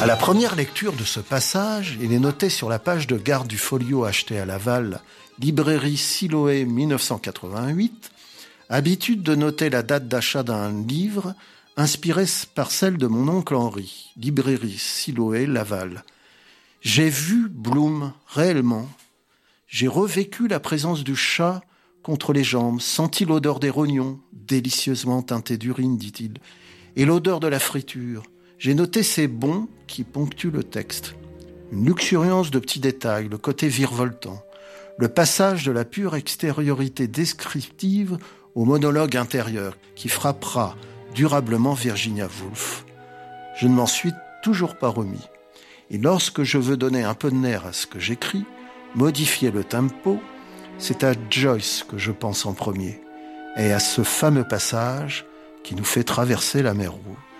À la première lecture de ce passage, il est noté sur la page de garde du folio acheté à Laval, librairie Siloé 1988, habitude de noter la date d'achat d'un livre inspiré par celle de mon oncle Henri, librairie Siloé Laval. J'ai vu Bloom réellement. J'ai revécu la présence du chat contre les jambes, senti l'odeur des rognons, délicieusement teintés d'urine, dit-il, et l'odeur de la friture. J'ai noté ces bons qui ponctuent le texte. Une luxuriance de petits détails, le côté virevoltant, le passage de la pure extériorité descriptive au monologue intérieur qui frappera durablement Virginia Woolf. Je ne m'en suis toujours pas remis. Et lorsque je veux donner un peu de nerf à ce que j'écris, modifier le tempo, c'est à Joyce que je pense en premier, et à ce fameux passage qui nous fait traverser la mer Rouge.